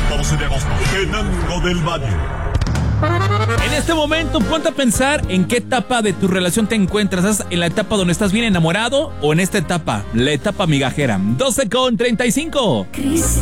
14 de agosto, Tenango del Valle. En este momento, ponte a pensar en qué etapa de tu relación te encuentras. ¿Estás en la etapa donde estás bien enamorado o en esta etapa, la etapa migajera? 12:35.